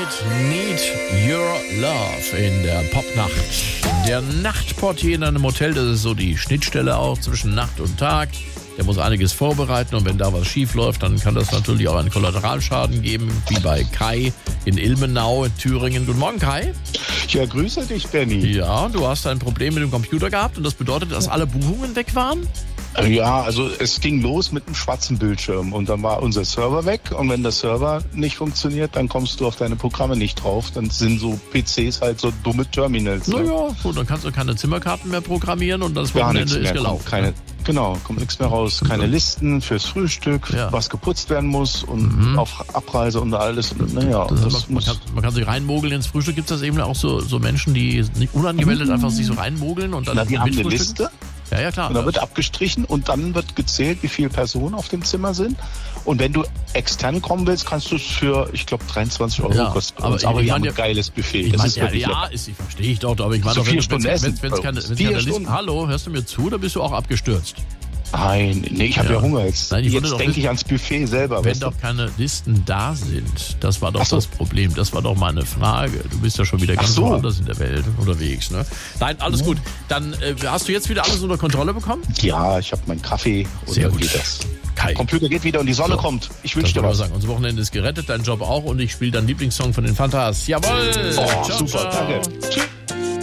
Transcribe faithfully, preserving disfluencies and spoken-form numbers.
mit Need Your Love in der Popnacht. Der Nachtportier in einem Hotel, das ist so die Schnittstelle auch zwischen Nacht und Tag. Der muss einiges vorbereiten und wenn da was schief läuft, dann kann das natürlich auch einen Kollateralschaden geben, wie bei Kai in Ilmenau in Thüringen. Guten Morgen, Kai. Ja, grüße dich, Benny. Ja, du hast ein Problem mit dem Computer gehabt und das bedeutet, dass alle Buchungen weg waren? Ja, also es ging los mit einem schwarzen Bildschirm und dann war unser Server weg und wenn der Server nicht funktioniert, dann kommst du auf deine Programme nicht drauf. Dann sind so P Cs halt so dumme Terminals. Ne? Naja, gut, dann kannst du keine Zimmerkarten mehr programmieren und das Wochenende ist gelaufen. Keine, genau, kommt nichts mehr raus. Keine Listen fürs Frühstück, ja. Was geputzt werden muss und mhm. auf Abreise und alles. Und, naja, das das man, muss man, kann, man kann sich reinmogeln ins Frühstück. Gibt es das eben auch so, so Menschen, die unangemeldet mhm. einfach sich so reinmogeln und dann Na, die haben eine Liste. Ja, ja, klar. Und dann wird abgestrichen und dann wird gezählt, wie viele Personen auf dem Zimmer sind. Und wenn du extern kommen willst, kannst du es für, ich glaube, dreiundzwanzig Euro ja, kosten. Aber, aber ich wir haben ja, ein geiles Buffet. Ich das mein, ist ja, ja ist, ich verstehe ich doch. Aber ich meine, so wenn es keine, keine Listen... Hallo, hörst du mir zu oder bist du auch abgestürzt? Nein, nee, ich habe ja. ja Hunger jetzt. Nein, jetzt denke wissen, ich ans Buffet selber. Wenn doch keine Listen da sind, das war doch so. Das Problem, das war doch meine Frage. Du bist ja schon wieder ganz so. woanders in der Welt unterwegs, ne? Nein, alles ja. gut. Dann äh, hast du jetzt wieder alles unter Kontrolle bekommen? Ja, ich habe meinen Kaffee und Sehr dann gut. geht das. Kai. Computer geht wieder und die Sonne so. kommt. Ich wünsche dir was. Sagen. Unser Wochenende ist gerettet, dein Job auch und ich spiele deinen Lieblingssong von den Fantas. Jawohl! Oh, ciao, super, ciao. danke. Tschüss.